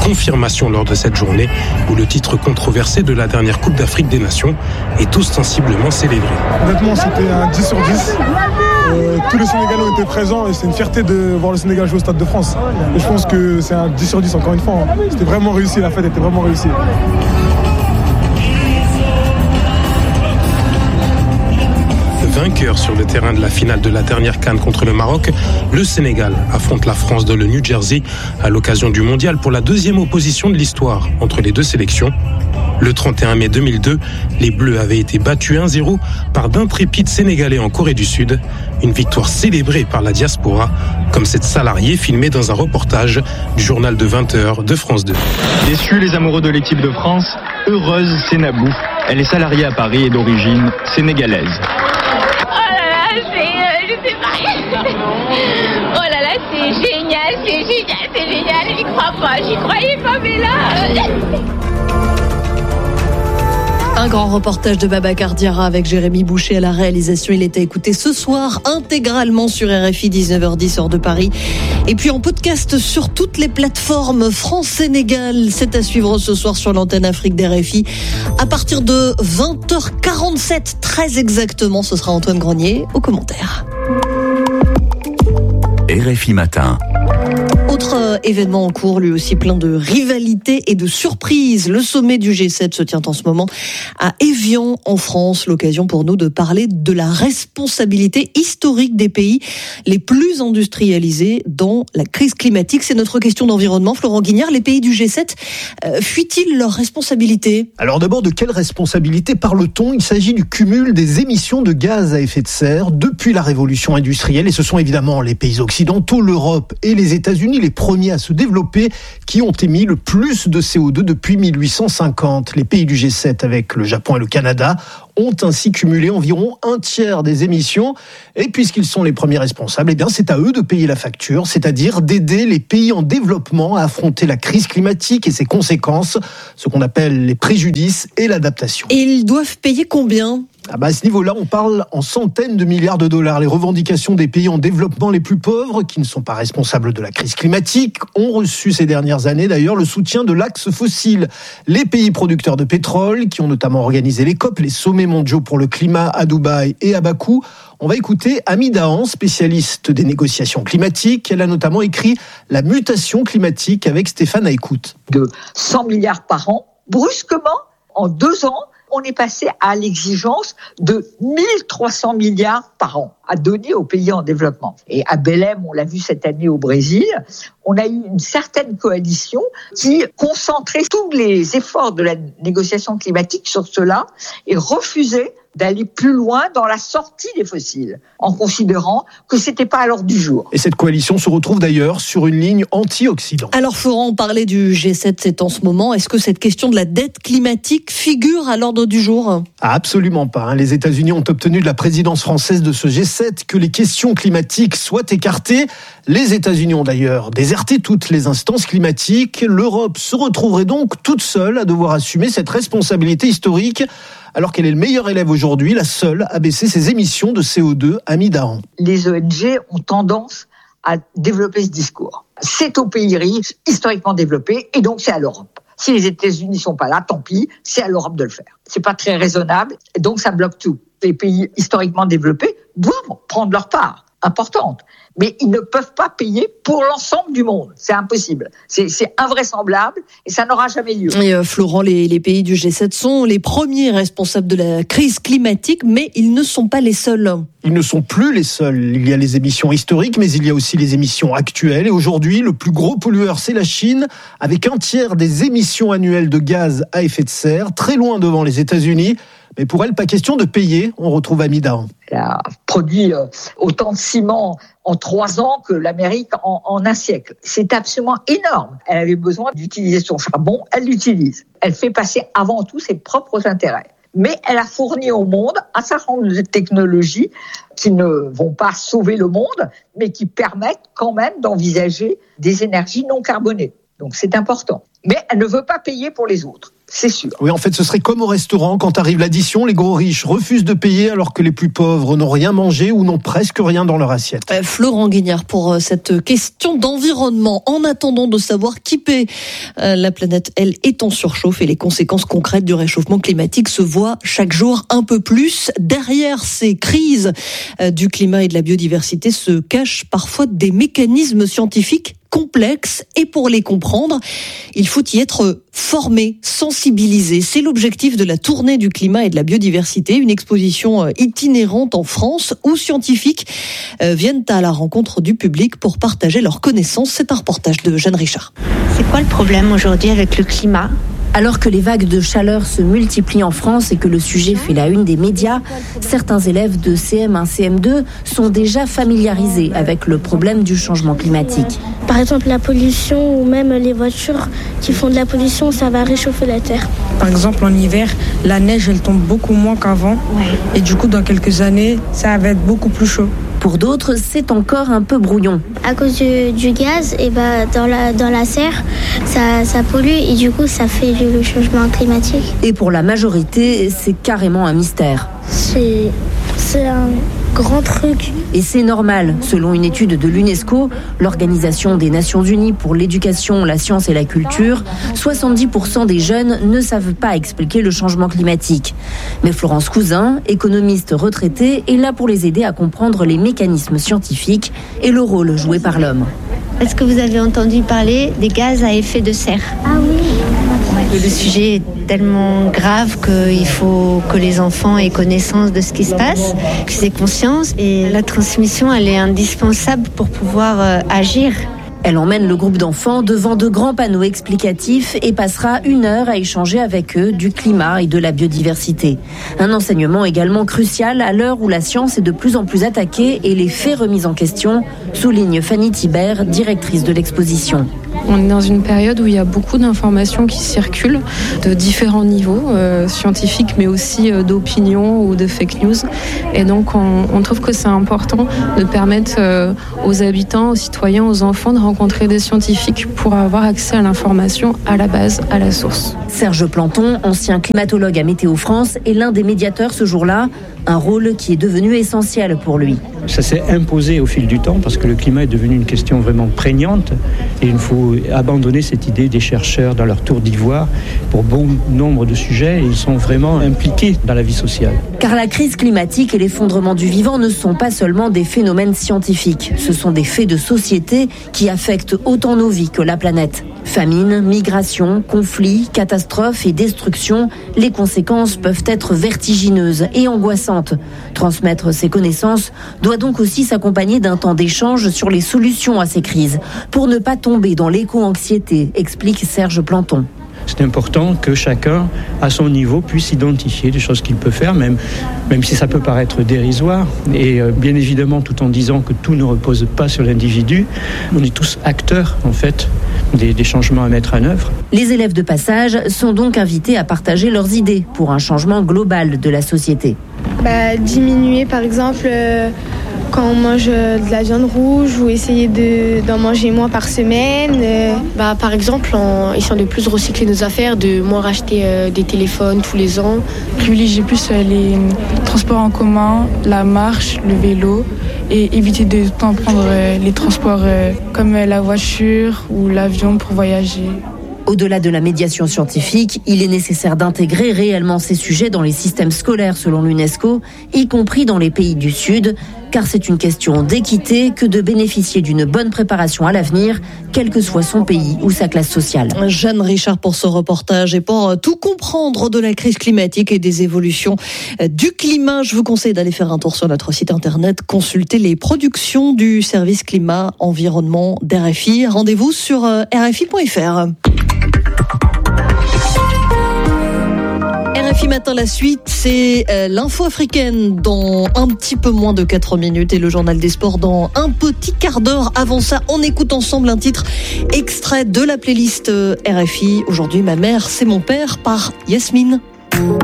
confirmation lors de cette journée où le titre controversé de la dernière Coupe d'Afrique des Nations est ostensiblement célébré. Honnêtement, c'était un 10 sur 10. Tous les Sénégalais ont été présents et c'est une fierté de voir le Sénégal jouer au Stade de France. Et je pense que c'est un 10 sur 10 encore une fois. C'était vraiment réussi, la fête était vraiment réussie. Vainqueur sur le terrain de la finale de la dernière CAN contre le Maroc, le Sénégal affronte la France dans le New Jersey à l'occasion du mondial pour la deuxième opposition de l'histoire entre les deux sélections. Le 31 mai 2002, les Bleus avaient été battus 1-0 par d'intrépides Sénégalais en Corée du Sud. Une victoire célébrée par la diaspora, comme cette salariée filmée dans un reportage du journal de 20h de France 2. Déçus les amoureux de l'équipe de France, heureuse c'est Nabou. Elle est salariée à Paris et d'origine sénégalaise. Oh là là, c'est génial, j'y crois pas, j'y croyais pas, mais là... Un grand reportage de Babacar Diarra avec Jérémy Boucher à la réalisation. Il est à écouter ce soir intégralement sur RFI 19h10 heure de Paris. Et puis en podcast sur toutes les plateformes France-Sénégal. C'est à suivre ce soir sur l'antenne Afrique d'RFI. À partir de 20h47, très exactement, ce sera Antoine Grenier aux commentaires. RFI Matin. Autre événement en cours, lui aussi plein de rivalité et de surprises. Le sommet du G7 se tient en ce moment à Évian, en France. L'occasion pour nous de parler de la responsabilité historique des pays les plus industrialisés dans la crise climatique. C'est notre question d'environnement. Florent Guignard, les pays du G7 fuient-ils leurs responsabilités ? Alors d'abord, de quelle responsabilité parle-t-on ? Il s'agit du cumul des émissions de gaz à effet de serre depuis la révolution industrielle. Et ce sont évidemment les pays occidentaux, l'Europe et les États-Unis, les premiers à se développer, qui ont émis le plus de CO2 depuis 1850. Les pays du G7, avec le Japon et le Canada, ont ainsi cumulé environ un tiers des émissions. Et puisqu'ils sont les premiers responsables, eh bien c'est à eux de payer la facture, c'est-à-dire d'aider les pays en développement à affronter la crise climatique et ses conséquences, ce qu'on appelle les préjudices et l'adaptation. Et ils doivent payer combien ? À ce niveau-là, on parle en centaines de milliards de dollars. Les revendications des pays en développement les plus pauvres, qui ne sont pas responsables de la crise climatique, ont reçu ces dernières années d'ailleurs le soutien de l'axe fossile. Les pays producteurs de pétrole, qui ont notamment organisé les COP, les sommets mondiaux pour le climat à Dubaï et à Bakou. On va écouter Amy Dahan, spécialiste des négociations climatiques. Elle a notamment écrit La mutation climatique avec Stéphane Aïkout. De 100 milliards par an, brusquement, en 2 ans, on est passé à l'exigence de 1300 milliards par an à donner aux pays en développement. Et à Belém, on l'a vu cette année au Brésil, on a eu une certaine coalition qui concentrait tous les efforts de la négociation climatique sur cela et refusait d'aller plus loin dans la sortie des fossiles, en considérant que c'était pas à l'ordre du jour. Et cette coalition se retrouve d'ailleurs sur une ligne anti-Occident. Alors Florent, on parlait du G7, c'est en ce moment. Est-ce que cette question de la dette climatique figure à l'ordre du jour ? Absolument pas. Les États-Unis ont obtenu de la présidence française de ce G7 que les questions climatiques soient écartées. Les États-Unis ont d'ailleurs déserté toutes les instances climatiques. L'Europe se retrouverait donc toute seule à devoir assumer cette responsabilité historique, alors qu'elle est le meilleur élève aujourd'hui, la seule à baisser ses émissions de CO2, Amy Dahan. Les ONG ont tendance à développer ce discours. C'est aux pays riches, historiquement développés, et donc c'est à l'Europe. Si les États-Unis sont pas là, tant pis, c'est à l'Europe de le faire. C'est pas très raisonnable, et donc ça bloque tout. Les pays historiquement développés doivent prendre leur part importante, mais ils ne peuvent pas payer pour l'ensemble du monde. C'est impossible. C'est invraisemblable et ça n'aura jamais lieu. Et Florent, les pays du G7 sont les premiers responsables de la crise climatique, mais ils ne sont pas les seuls. Ils ne sont plus les seuls. Il y a les émissions historiques, mais il y a aussi les émissions actuelles. Et aujourd'hui, le plus gros pollueur, c'est la Chine, avec un tiers des émissions annuelles de gaz à effet de serre, très loin devant les États-Unis. Mais pour elle, pas question de payer. On retrouve Amy Dahan. Elle a produit autant de ciment en 3 ans que l'Amérique en un siècle. C'est absolument énorme. Elle avait besoin d'utiliser son charbon, elle l'utilise. Elle fait passer avant tout ses propres intérêts. Mais elle a fourni au monde un certain nombre de technologies qui ne vont pas sauver le monde, mais qui permettent quand même d'envisager des énergies non carbonées. Donc c'est important. Mais elle ne veut pas payer pour les autres. c'est sûr. Oui, en fait, ce serait comme au restaurant, quand arrive l'addition, les gros riches refusent de payer alors que les plus pauvres n'ont rien mangé ou n'ont presque rien dans leur assiette. Florent Guignard pour cette question d'environnement. En attendant de savoir qui paie, la planète, elle, est en surchauffe et les conséquences concrètes du réchauffement climatique se voient chaque jour un peu plus. Derrière ces crises du climat et de la biodiversité se cachent parfois des mécanismes scientifiques complexes, et pour les comprendre, il faut y être formé, sensibilisé. C'est l'objectif de la tournée du climat et de la biodiversité, une exposition itinérante en France où scientifiques viennent à la rencontre du public pour partager leurs connaissances. C'est un reportage de Jeanne Richard. C'est quoi le problème aujourd'hui avec le climat ? Alors que les vagues de chaleur se multiplient en France et que le sujet fait la une des médias, certains élèves de CM1, CM2 sont déjà familiarisés avec le problème du changement climatique. Par exemple, la pollution ou même les voitures qui font de la pollution, ça va réchauffer la terre. Par exemple, en hiver, la neige, elle tombe beaucoup moins qu'avant. Et du coup, dans quelques années, ça va être beaucoup plus chaud. Pour d'autres, c'est encore un peu brouillon. À cause du gaz, et dans la serre, ça pollue et du coup, ça fait le changement climatique. Et pour la majorité, c'est carrément un mystère. C'est un grand truc. Et c'est normal. Selon une étude de l'UNESCO, l'Organisation des Nations Unies pour l'éducation, la science et la culture, 70% des jeunes ne savent pas expliquer le changement climatique. Mais Florence Cousin, économiste retraitée, est là pour les aider à comprendre les mécanismes scientifiques et le rôle joué par l'homme. Est-ce que vous avez entendu parler des gaz à effet de serre ? Ah oui. Le sujet est tellement grave qu'il faut que les enfants aient connaissance de ce qui se passe, qu'ils aient conscience. Et la transmission, elle est indispensable pour pouvoir agir. Elle emmène le groupe d'enfants devant de grands panneaux explicatifs et passera 1 heure à échanger avec eux du climat et de la biodiversité. Un enseignement également crucial à l'heure où la science est de plus en plus attaquée et les faits remis en question, souligne Fanny Thibert, directrice de l'exposition. On est dans une période où il y a beaucoup d'informations qui circulent de différents niveaux, scientifiques mais aussi d'opinion ou de fake news. Et donc on trouve que c'est important de permettre aux habitants, aux citoyens, aux enfants de rencontrer des scientifiques pour avoir accès à l'information à la base, à la source. Serge Planton, ancien climatologue à Météo France, est l'un des médiateurs ce jour-là, un rôle qui est devenu essentiel pour lui. Ça s'est imposé au fil du temps parce que le climat est devenu une question vraiment prégnante et il faut abandonner cette idée des chercheurs dans leur tour d'ivoire. Pour bon nombre de sujets, ils sont vraiment impliqués dans la vie sociale. Car la crise climatique et l'effondrement du vivant ne sont pas seulement des phénomènes scientifiques, ce sont des faits de société qui affectent autant nos vies que la planète. Famine, migration, conflits, catastrophes et destruction, les conséquences peuvent être vertigineuses et angoissantes. Transmettre ces connaissances doit donc aussi s'accompagner d'un temps d'échange sur les solutions à ces crises, pour ne pas tomber dans l'éco-anxiété, explique Serge Planton. C'est important que chacun, à son niveau, puisse identifier des choses qu'il peut faire, même si ça peut paraître dérisoire. Et bien évidemment, tout en disant que tout ne repose pas sur l'individu, on est tous acteurs, en fait, des changements à mettre en œuvre. Les élèves de passage sont donc invités à partager leurs idées pour un changement global de la société. Diminuer, par exemple, quand on mange de la viande rouge ou essayer d'en manger moins par semaine. Par exemple, en essayant de plus recycler nos affaires, de moins racheter des téléphones tous les ans. Privilégier plus les transports en commun, la marche, le vélo et éviter de tout le temps prendre les transports comme la voiture ou l'avion pour voyager. Au-delà de la médiation scientifique, il est nécessaire d'intégrer réellement ces sujets dans les systèmes scolaires selon l'UNESCO, y compris dans les pays du Sud, car c'est une question d'équité que de bénéficier d'une bonne préparation à l'avenir, quel que soit son pays ou sa classe sociale. Jeanne Richard pour ce reportage et pour tout comprendre de la crise climatique et des évolutions du climat. Je vous conseille d'aller faire un tour sur notre site internet, consulter les productions du service climat-environnement d'RFI. Rendez-vous sur rfi.fr. RFI Matin, la suite, c'est l'info africaine dans un petit peu moins de 4 minutes et le journal des sports dans un petit quart d'heure. Avant ça, on écoute ensemble un titre extrait de la playlist RFI. Aujourd'hui, Ma mère, c'est mon père par Yasmine.